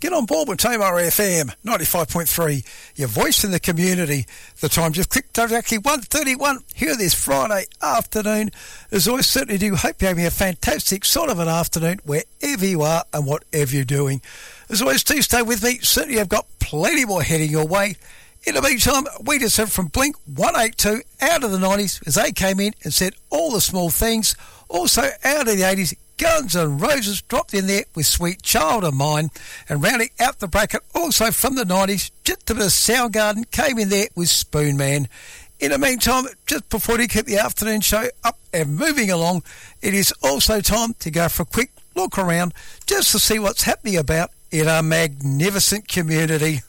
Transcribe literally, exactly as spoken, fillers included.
Get on board with Tamar F M, ninety-five point three, your voice in the community. The time just clicked exactly one thirty-one here this Friday afternoon. As always, certainly do hope you're having a fantastic sort of an afternoon wherever you are and whatever you're doing. As always, do stay with me. Certainly I've got plenty more heading your way. In the meantime, we just heard from Blink one eighty-two out of the nineties as they came in and said all the small things. Also out of the eighties, Guns N' Roses dropped in there with Sweet Child of Mine. And rounding out the bracket, also from the nineties, just a bit of Soundgarden came in there with Spoon Man. In the meantime, just before we keep the afternoon show up and moving along, it is also time to go for a quick look around just to see what's happening about in our magnificent community.